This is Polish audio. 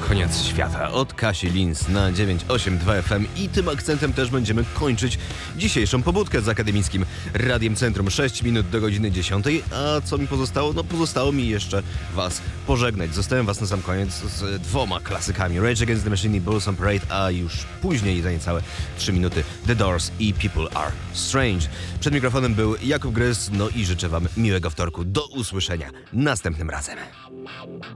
Koniec świata od Kasi Linz na 982 FM i tym akcentem też będziemy kończyć dzisiejszą pobudkę z Akademickim Radiem Centrum. 6 minut do godziny 10. A co mi pozostało? No pozostało mi jeszcze was pożegnać. Zostałem was na sam koniec z dwoma klasykami. Rage Against the Machine i Bulls on Parade, a już później za niecałe 3 minuty The Doors i People Are Strange. Przed mikrofonem był Jakub Gryz, no i życzę wam miłego wtorku. Do usłyszenia następnym razem.